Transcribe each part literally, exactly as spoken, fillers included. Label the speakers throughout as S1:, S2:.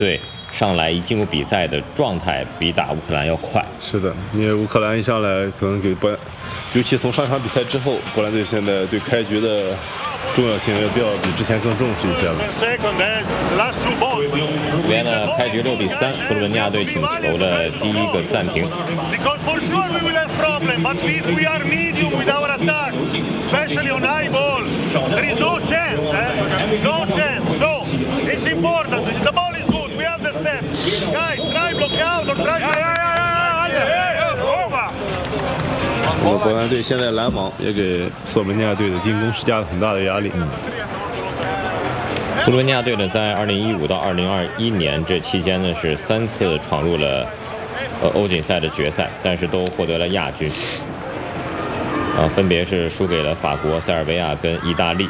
S1: 队上来一进入比赛的状态比打乌克兰要快。
S2: 是的，因为乌克兰一上来可能给波兰，尤其从上场比赛之后，波兰队现在对开局的重要性要比要比之前更重视一些了。
S1: 这边呢，开局六比三，斯洛文尼亚队请求的第一个暂停。
S2: 那么波兰队现在拦网也给斯洛文尼亚队的进攻施加了很大的压力。
S1: 嗯斯洛文尼亚队呢，在二零一五到二零二一年这期间呢，是三次闯入了呃欧锦赛的决赛，但是都获得了亚军。啊，分别是输给了法国、塞尔维亚跟意大利。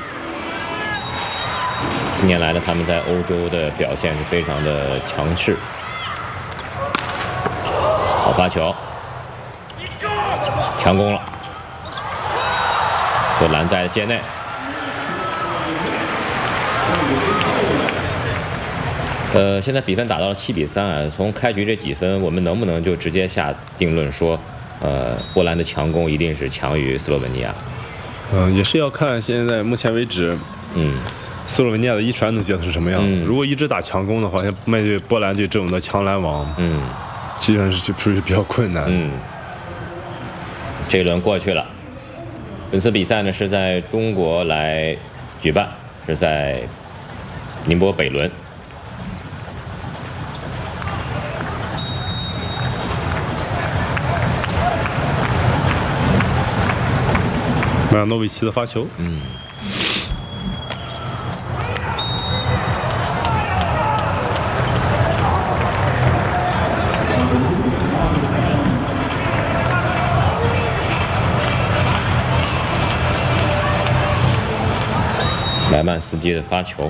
S1: 近年来呢，他们在欧洲的表现是非常的强势。好发球，强攻了，就拦在界内。呃，现在比分打到了七比三啊。从开局这几分，我们能不能就直接下定论说，呃，波兰的强攻一定是强于斯洛文尼亚？
S2: 嗯、呃，也是要看现在目前为止，
S1: 嗯，
S2: 斯洛文尼亚的一传能接的是什么样的。嗯、如果一直打强攻的话，像面对波兰队这种的强拦网，
S1: 嗯，
S2: 基本上是属于比较困难。
S1: 嗯，这一轮过去了。本次比赛呢是在中国来举办，是在宁波北仑。
S2: 马扬诺维奇的发球，
S1: 嗯，莱曼斯基的发球，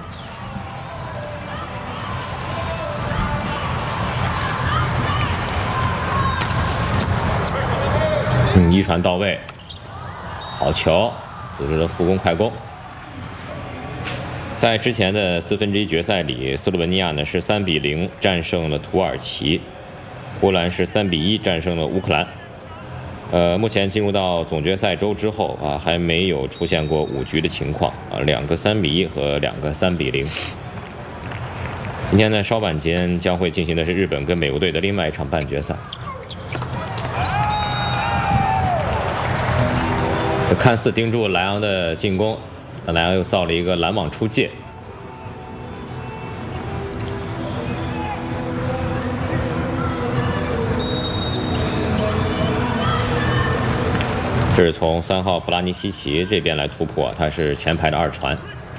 S1: 嗯，一传到位。好球，组织了复攻快攻。在之前的四分之一决赛里，斯洛文尼亚呢是三比零战胜了土耳其，波兰是三比一战胜了乌克兰。呃，目前进入到总决赛周之后啊，还没有出现过五局的情况啊，两个三比一和两个三比零。今天呢，稍晚间将会进行的是日本跟美国队的另外一场半决赛。看似盯住莱昂的进攻，莱昂又造了一个拦网出界。这是从三号普拉尼西奇这边来突破，他是前排的二传。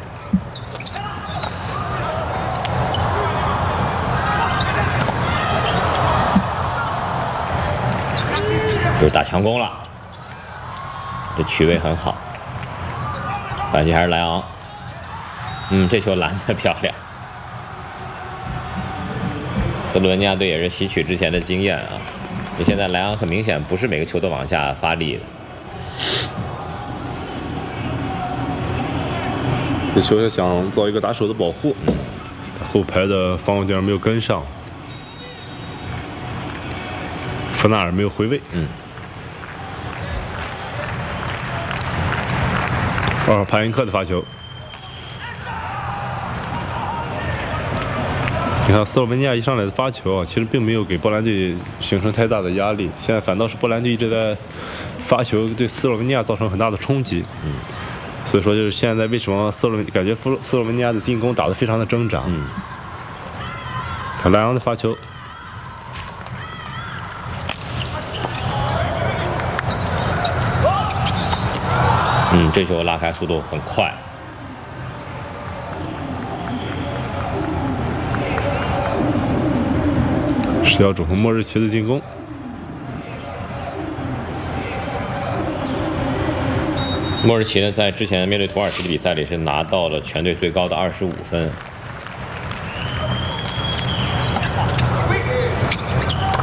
S1: 就是打强攻了。这区位很好，反击还是莱昂，嗯，这球拦得漂亮。斯洛文尼亚队也是吸取之前的经验啊，就现在莱昂很明显不是每个球都往下发力的。
S2: 这球是想造一个打手的保护，后排的防守队员没有跟上，弗纳尔没有回位，
S1: 嗯。
S2: 哦，帕因克的发球。你看斯洛文尼亚一上来的发球啊，其实并没有给波兰队形成太大的压力，现在反倒是波兰队一直在发球对斯洛文尼亚造成很大的冲击。
S1: 嗯，
S2: 所以说就是现在为什么斯洛文感觉斯斯洛文尼亚的进攻打得非常的挣扎。
S1: 嗯，
S2: 看莱昂的发球。
S1: 嗯，这球拉开速度很快。
S2: 是要主攻莫日奇的进攻。
S1: 莫日奇呢，在之前面对土耳其的比赛里是拿到了全队最高的二十五分。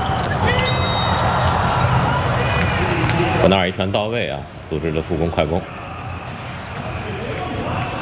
S1: 伯纳尔一传到位啊，组织了复攻快攻。